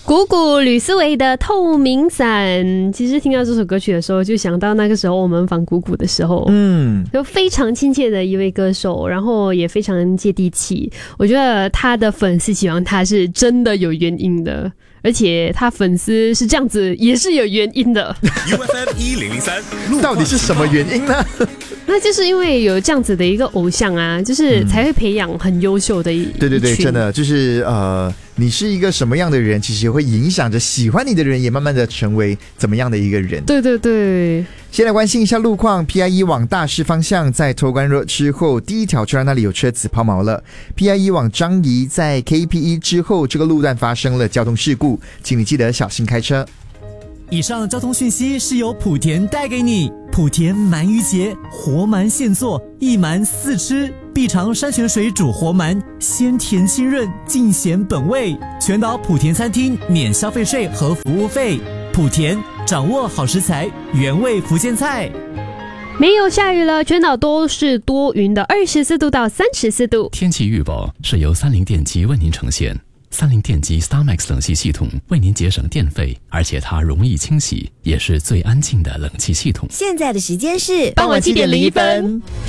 鼓鼓吕思维的透明伞，其实听到这首歌曲的时候，就想到那个时候我们访鼓鼓的时候，就非常亲切的一位歌手，然后也非常接地气。我觉得他的粉丝喜欢他是真的有原因的，而且他粉丝是这样子也是有原因的。 UFM1003 到底是什么原因呢？ 那就是因为有这样子的一个偶像啊，就是才会培养很优秀的一群。 对对对，真的就是你是一个什么样的人，其实会影响着喜欢你的人也慢慢的成为怎么样的一个人。 对对对。 先来关心一下路况 ，PIE 往大势方向在托关 Road 之后，第一条车那里有车子抛锚了。PIE 往樟宜在 KPE 之后，这个路段发生了交通事故，请你记得小心开车。 以上交通讯息是由莆田带给你。莆田鳗鱼节，活鳗现做，一鳗四吃，必尝山泉水煮活鳗，鲜甜清润，尽显本味。全岛莆田餐厅免消费税和服务费。莆田掌握好食材，原味福建菜。 没有下雨了，全岛都是多云的，24度到34度。 天气预报是由三菱电机为您呈现。三菱电机 StarMax 冷气系统为您节省电费，而且它容易清洗，也是最安静的冷气系统。 现在的时间是傍晚7点01分。